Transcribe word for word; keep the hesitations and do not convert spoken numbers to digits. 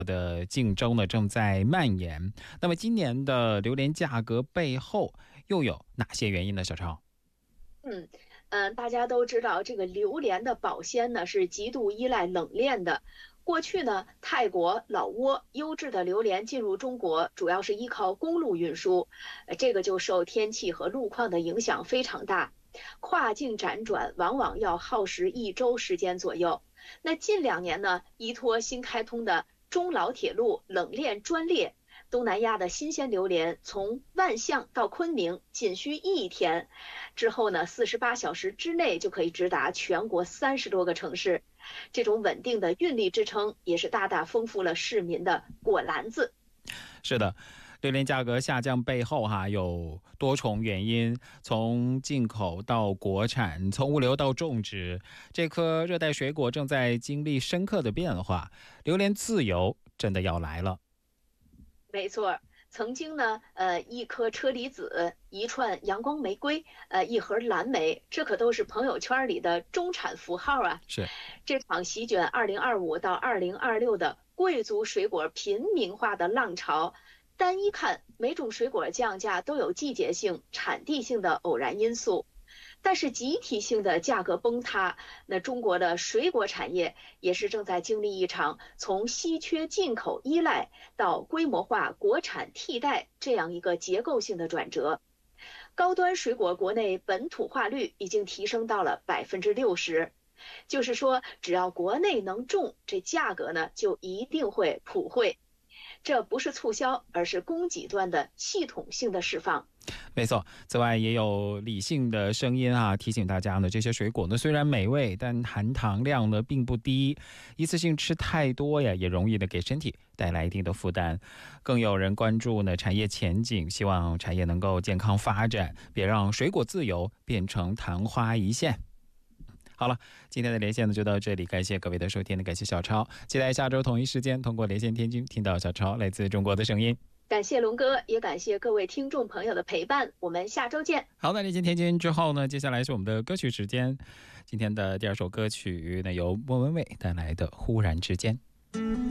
的竞争呢正在蔓延。那么今年的榴莲价格背后又有哪些原因呢？小超？ 嗯嗯、呃，大家都知道，这个榴莲的保鲜呢是极度依赖冷链的。过去呢，泰国、老挝优质的榴莲进入中国，主要是依靠公路运输，呃，这个就受天气和路况的影响非常大。跨境辗转往往要耗时一周时间左右。那近两年呢，依托新开通的中老铁路冷链专列，东南亚的新鲜榴莲从万象到昆明仅需一天，之后呢，四十八小时之内就可以直达全国三十多个城市。这种稳定的运力支撑，也是大大丰富了市民的果篮子。 是的。榴莲价格下降背后哈有多重原因，从进口到国产，从物流到种植，这颗热带水果正在经历深刻的变化，榴莲自由真的要来了。 没错，曾经呢，呃，一颗车厘子，一串阳光玫瑰，呃，一盒蓝莓，这可都是朋友圈里的中产符号啊。 是。 这场席卷二零二五到二零二六的贵族水果平民化的浪潮，单一看每种水果降价都有季节性、产地性的偶然因素，但是集体性的价格崩塌，那中国的水果产业也是正在经历一场从稀缺进口依赖到规模化国产替代这样一个结构性的转折。高端水果国内本土化率已经提升到了百分之六十，就是说，只要国内能种，这价格呢就一定会普惠。这不是促销，而是供给端的系统性的释放。 没错，此外也有理性的声音啊，提醒大家呢，这些水果呢虽然美味，但含糖量呢并不低，一次性吃太多呀，也容易的给身体带来一定的负担。更有人关注呢产业前景，希望产业能够健康发展，别让水果自由变成昙花一现。好了，今天的连线呢就到这里，感谢各位的收听，感谢小超，期待下周同一时间通过连线天津听到小超来自中国的声音。 感谢龙哥，也感谢各位听众朋友的陪伴，我们下周见。 好，那连线天津之后呢，接下来是我们的歌曲时间。今天的第二首歌曲呢，由莫文蔚带来的《忽然之间》。